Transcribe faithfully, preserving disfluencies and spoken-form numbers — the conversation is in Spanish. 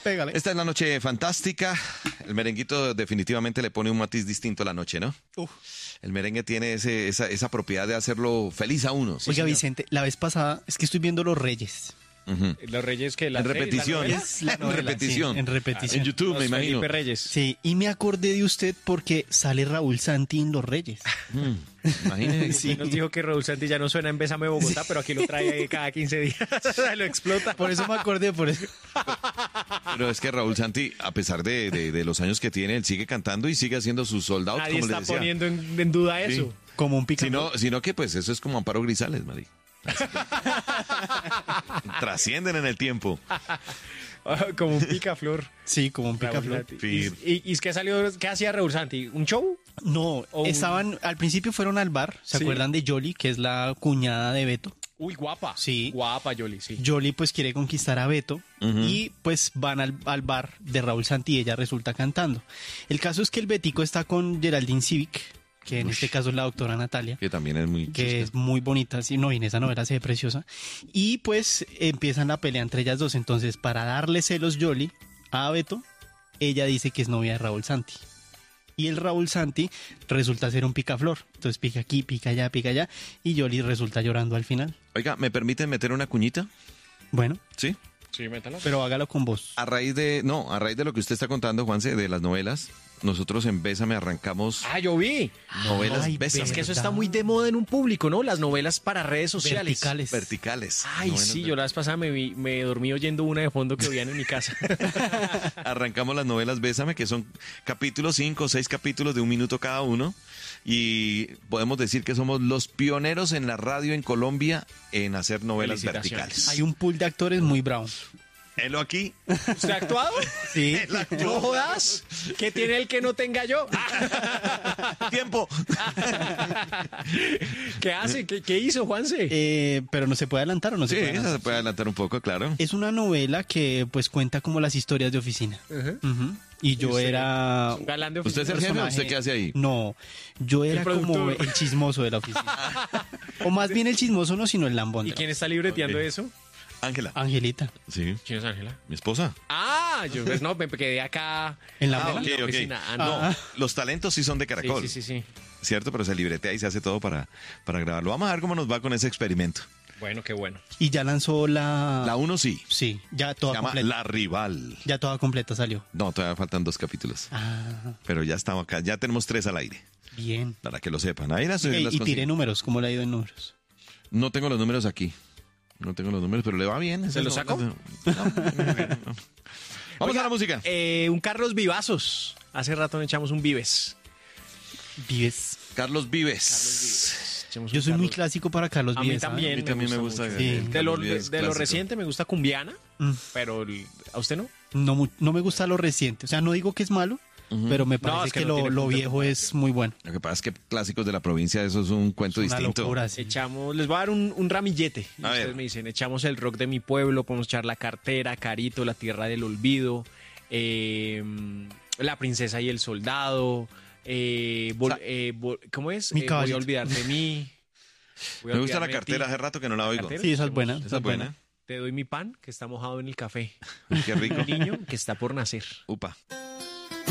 Pégale. Esta es la noche fantástica. El merenguito definitivamente le pone un matiz distinto a la noche, ¿no? Uf. El merengue tiene ese, esa, esa propiedad de hacerlo feliz a uno. Oiga, señor. Vicente, la vez pasada es que estoy viendo Los Reyes. Uh-huh. Los Reyes que la en repetición, la es la novela, en repetición, sí, en repetición, en YouTube, Los me imagino. Felipe Reyes. Sí, y me acordé de usted porque sale Raúl Santi en Los Reyes. Mm, imagínese. Sí. Nos dijo que Raúl Santi ya no suena en Bésame Bogotá, sí. Pero aquí lo trae cada quince días, lo explota. Por eso me acordé, por eso. Pero es que Raúl Santi, a pesar de, de, de los años que tiene, él sigue cantando y sigue haciendo sus soldados. Nadie como está les decía. poniendo en, en duda eso. Sí. Como un picaflor. Sino, sino que pues eso es como Amparo Grisales, Mari. Trascienden en el tiempo. Como un picaflor. Sí, como un picaflor. ¿Y, y, y qué salió? ¿Qué hacía Raúl Santi? ¿Un show? No, ¿O estaban, un... al principio fueron al bar. ¿Se sí. acuerdan de Yoli, que es la cuñada de Beto? Uy, guapa. Sí. Guapa, Yoli, sí. Yoli pues quiere conquistar a Beto uh-huh. y pues van al, al bar de Raúl Santi y ella resulta cantando. El caso es que el Betico está con Geraldine Civic, que en Uy. este caso es la doctora Natalia. Que también es muy Que chiste. es muy bonita, sí, no, y en esa novela se ve preciosa. Y pues empiezan la pelea entre ellas dos. Entonces, para darle celos Yoli a Beto, ella dice que es novia de Raúl Santi. Y el Raúl Santi resulta ser un picaflor. Entonces pica aquí, pica allá, pica allá. Y Yoli resulta llorando al final. Oiga, ¿me permiten meter una cuñita? Bueno. ¿Sí? Sí, métala. Pero hágalo con voz. A raíz de, no, a raíz de lo que usted está contando, Juanse, de las novelas, nosotros en Bésame arrancamos... Ah, yo vi. Novelas Ay, Bésame. Es que eso está muy de moda en un público, ¿no? Las novelas para redes sociales. Verticales. Verticales. Ay, novelas sí, de... yo la vez pasada me, vi, me dormí oyendo una de fondo que oían en mi casa. Arrancamos las novelas Bésame, que son capítulos, cinco o seis capítulos de un minuto cada uno. Y podemos decir que somos los pioneros en la radio en Colombia en hacer novelas verticales. Hay un pool de actores muy bravo. Helo aquí. ¿Usted ha actuado? Sí. ¿No jodas? ¿Qué tiene el que no tenga yo? ¡Tiempo! ¿Qué hace? ¿Qué, qué hizo, Juanse? Eh, pero no se puede adelantar o no se Sí, puede adelantar. esa se puede adelantar un poco, claro. Es una novela que pues cuenta como las historias de oficina. Uh-huh. Uh-huh. Y yo ¿Y era... un galán de ¿Usted es el oficina? jefe o personaje- usted qué hace ahí? No, yo era El como productor. el chismoso de la oficina. O más bien el chismoso no, sino el lambón. ¿Y de la quién está libreteando Ok. eso? Ángela. Angelita. Sí. ¿Quién es Ángela? Mi esposa. Ah, yo pues no, me quedé acá ¿En la Ah, novela? ok, en la ok. oficina. Ah, No, no. los talentos sí son de Caracol. Sí, sí, sí, sí. ¿Cierto? Pero se libretea y se hace todo para, para grabarlo. Vamos a ver cómo nos va con ese experimento. Bueno, qué bueno. Y ya lanzó la... La uno sí. Sí, ya Se toda llama completa. La Rival. Ya toda completa salió. No, todavía faltan dos capítulos. Ah, Pero ya estamos acá. Ya tenemos tres al aire. bien. Para que lo sepan. Ahí las, Ey, las y consigo. tiré números, ¿cómo le ha ido en números? No tengo los números aquí. No tengo los números, pero le va bien. ¿Se los saco? No, no, no, no. Vamos Oiga, a la música. Eh, un Carlos Vivazos. Hace rato nos echamos un Vives. Vives. Carlos Vives. Carlos Vives. Echemos Yo un soy muy Carlos- clásico para Carlos A mí Vives. ¿sabe? también. A mí también me gusta. mucho. el Sí. Carlos De lo, de, Vives de lo clásico. reciente me gusta Cumbiana, Mm, pero el- ¿a usted no? No, mu- no me gusta lo reciente. O sea, no digo que es malo, Ujú. pero me No, parece es que que, no lo, tiene lo punto de viejo comparación. es muy bueno. Lo que pasa es que clásicos de la provincia, eso es un cuento Es una distinto. locura, sí. Echamos, les voy a dar un, un ramillete. Y A ustedes ver. me dicen, echamos el rock de mi pueblo, podemos echar La Cartera, Carito, La Tierra del Olvido, eh, La Princesa y el Soldado, eh, vol- Sa- eh, vol- ¿cómo es? Mi Eh, voy a caballito. olvidar de mí. Voy a Me gusta la olvidarme de cartera, ti. hace rato que no la oigo. cartera? Sí, esa es buena. Esa es buena. Te doy mi pan que está mojado en el café. Qué rico. Un niño que está por nacer. Upa.